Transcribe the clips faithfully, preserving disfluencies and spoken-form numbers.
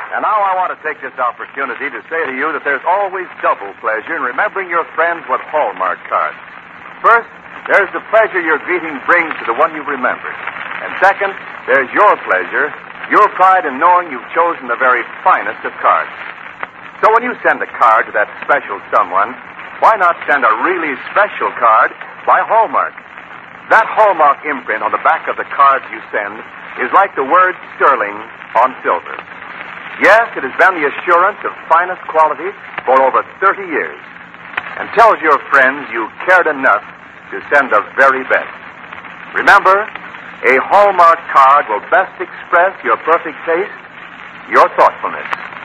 And now I want to take this opportunity to say to you that there's always double pleasure in remembering your friends with Hallmark cards. First, there's the pleasure your greeting brings to the one you've remembered. And second, there's your pleasure, your pride in knowing you've chosen the very finest of cards. So when you send a card to that special someone, why not send a really special card by Hallmark? That Hallmark imprint on the back of the cards you send is like the word sterling on silver. Yes, it has been the assurance of finest quality for over thirty years, and tells your friends you cared enough to send the very best. Remember, a Hallmark card will best express your perfect taste, your thoughtfulness.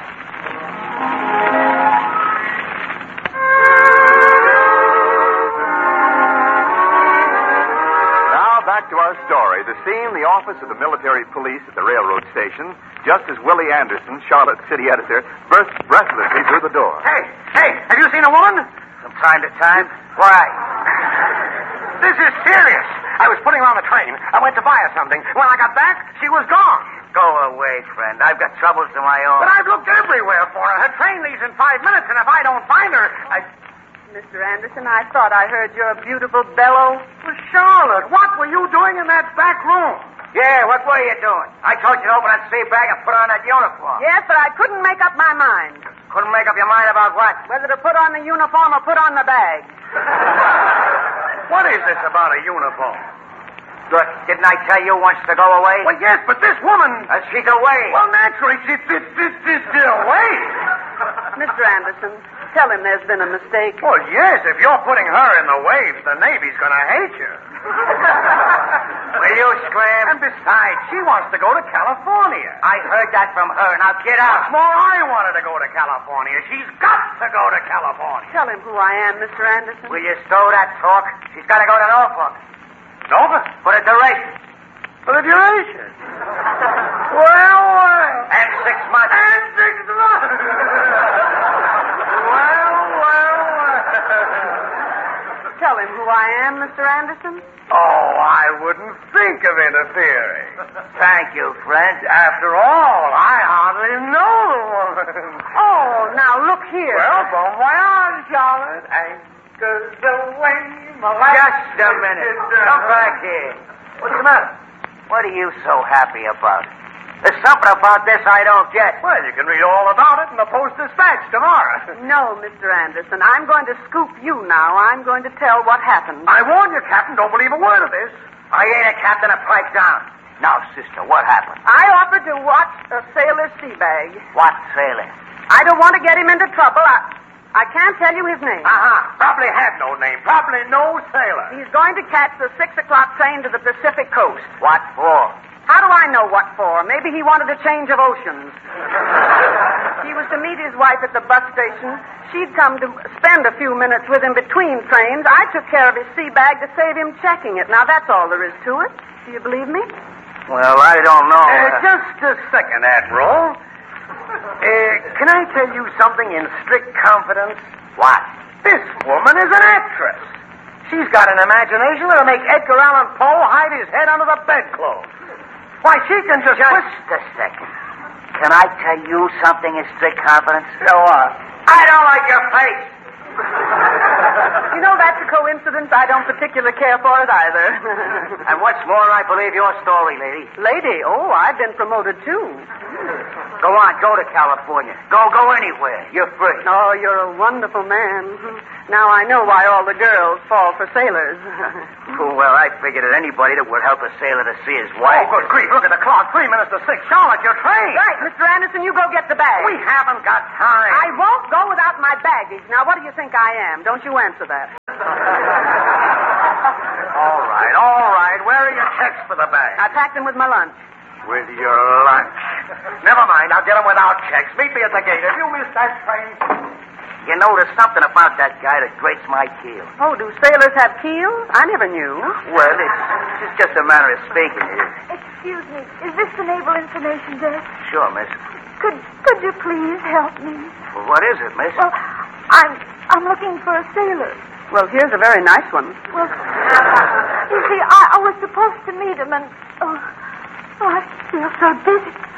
Back to our story. The scene, the office of the military police at the railroad station, just as Willie Anderson, Charlotte's city editor, burst breathlessly through the door. Hey, hey, have you seen a woman? From time to time. Why? This is serious. I was putting her on the train. I went to buy her something. When I got back, she was gone. Go away, friend. I've got troubles of my own. But I've looked everywhere for her. Her train leaves in five minutes, and if I don't find her, I... Mister Anderson, I thought I heard your beautiful bellow. Well, Charlotte, what were you doing in that back room? Yeah, what were you doing? I told you to open that safe bag and put on that uniform. Yes, but I couldn't make up my mind. Couldn't make up your mind about what? Whether to put on the uniform or put on the bag. What is this about a uniform? Look, didn't I tell you once to go away? Well, yes, but this woman... Uh, she's away. Well, naturally, she, this, this, this, this, away. Mister Anderson, tell him there's been a mistake. Well, yes, if you're putting her in the waves, the Navy's going to hate you. Will you scram? And besides, she wants to go to California. I heard that from her. Now get out. What's more, I wanted to go to California. She's got to go to California. Tell him who I am, Mister Anderson. Will you stow that talk? She's got to go to Norfolk. Norfolk? For the duration. For the duration? Well, well. And six months. And six months. well, well, well. Tell him who I am, Mister Anderson. Oh, I wouldn't think of interfering. Thank you, friend. After all, I hardly know the woman. Oh, now look here. Well, bon voyage, Charlotte. Anchors away, my life. Just a minute. Come back here. What's the matter? What are you so happy about? There's something about this I don't get. Well, you can read all about it in the Post-Dispatch tomorrow. No, Mister Anderson. I'm going to scoop you now. I'm going to tell what happened. I warn you, Captain, don't believe a word of this. I ain't a captain of pipe down. Now, sister, what happened? I offered to watch a sailor's sea bag. What sailor? I don't want to get him into trouble. I, I can't tell you his name. Uh-huh. Probably had no name. Probably no sailor. He's going to catch the six o'clock train to the Pacific coast. What for? How do I know what for? Maybe he wanted a change of oceans. He was to meet his wife at the bus station. She'd come to spend a few minutes with him between trains. I took care of his sea bag to save him checking it. Now, that's all there is to it. Do you believe me? Well, I don't know. Uh, just a second, Admiral. Uh, can I tell you something in strict confidence? What? This woman is an actress. She's got an imagination that'll make Edgar Allan Poe hide his head under the bedclothes. Why, she can just... Just a second. Can I tell you something in strict confidence? So what? I don't like your face. You know, that's a coincidence. I don't particularly care for it either. And what's more, I believe your story, lady. Lady? Oh, I've been promoted, too. Go on, go to California. Go, go anywhere. You're free. Oh, you're a wonderful man. Now I know why all the girls fall for sailors. Oh, well, I figured that anybody that would help a sailor to see his wife... Oh, good grief. Look at the clock. Three minutes to six. Charlotte, your train. Right, Mister Anderson, you go get the bag. We haven't got time. I won't go without my baggage. Now, what do you think I am? Don't you answer that. All right, all right. Where are your checks for the bag? I packed them with my lunch. With your lunch. Never mind. I'll get them without checks. Meet me at the gate. If you miss that train... You know, there's something about that guy that grates my keel. Oh, do sailors have keels? I never knew. Well, it's, it's just a matter of speaking. Excuse me. Is this the Naval Information Desk? Sure, miss. Could could you please help me? Well, what is it, miss? Well, I'm I'm looking for a sailor. Well, here's a very nice one. Well, you see, I, I was supposed to meet him, and oh, oh, I feel so dizzy.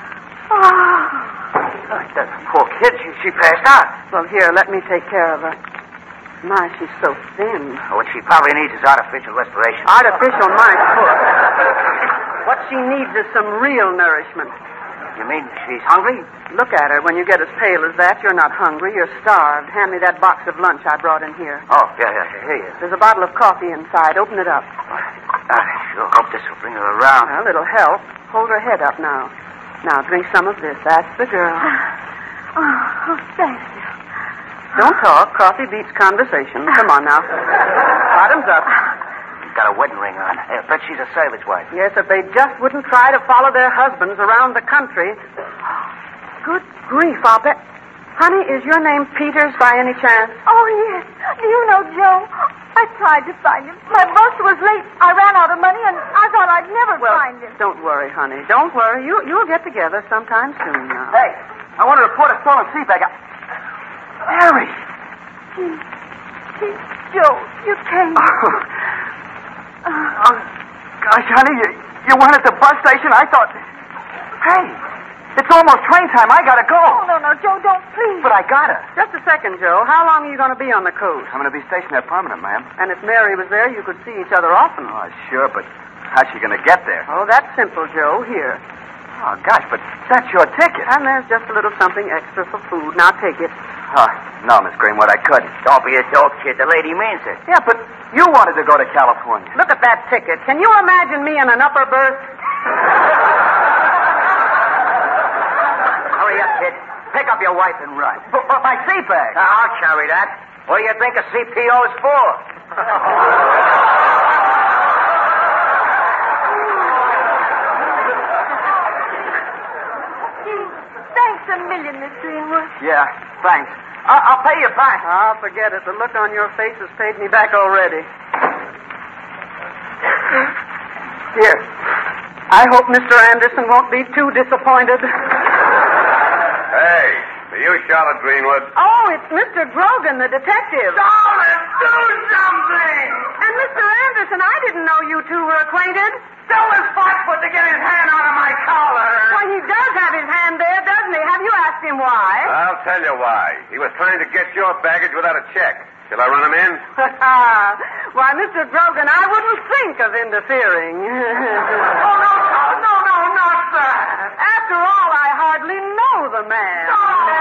Oh. That poor kid, she, she passed out. Well, here, let me take care of her. My, she's so thin. What she probably needs is artificial respiration. Artificial, my foot. What she needs is some real nourishment. You mean she's hungry? Look at her. When you get as pale as that, you're not hungry. You're starved. Hand me that box of lunch I brought in here. Oh, yeah, yeah, here you. There's a bottle of coffee inside. Open it up. I sure hope this will bring her around. Well, it'll help. Hold her head up now. Now, drink some of this. That's the girl. Oh, oh thank you. Don't talk. Coffee beats conversation. Come on now. Bottoms up. Got a wedding ring on. I bet she's a sailor's wife. Yes, if they just wouldn't try to follow their husbands around the country. Good grief, I'll bet. Honey, is your name Peters by any chance? Oh, yes. Do you know, Joe, I tried to find him. My bus was late. I ran out of money, and I thought I'd never well, find him. Don't worry, honey. Don't worry. You, you'll get together sometime soon now. Hey, I want to report a stolen sea bag. Mary! Gee, gee, Joe, you came. Oh, oh, gosh, honey, you, you weren't at the bus station. I thought... Hey, it's almost train time. I gotta go. Oh, no, no, Joe, don't, please. But I gotta. Just a second, Joe. How long are you going to be on the coast? I'm going to be stationed there permanent, ma'am. And if Mary was there, you could see each other often. Oh, sure, but how's she going to get there? Oh, that's simple, Joe. Here. Oh, gosh, but that's your ticket. And there's just a little something extra for food. Now take it. Oh, no, Miss Greenwood, I couldn't. Don't be a dope, kid. The lady means it. Yeah, but you wanted to go to California. Look at that ticket. Can you imagine me in an upper berth? Hurry up, kid. Pick up your wife and run. But, but my sea bag. Uh, I'll carry that. What do you think a C P O is for? Gee, thanks a million, Miss Greenwood. Yeah, thanks. I- I'll pay you back. I'll forget it. The look on your face has paid me back already. Here. I hope Mister Anderson won't be too disappointed. Hey, are you Charlotte Greenwood? Oh, it's Mister Grogan, the detective. Charlotte, do something! And Mister Anderson, I didn't know you two were acquainted. Tell his Foxfoot to get his hand out of my collar. Why, he does have his hand there, doesn't he? Have you asked him why? I'll tell you why. He was trying to get your baggage without a check. Shall I run him in? Why, Mister Grogan, I wouldn't think of interfering. Oh, no, no, no, no, not that. After all, I hardly know the man. Oh,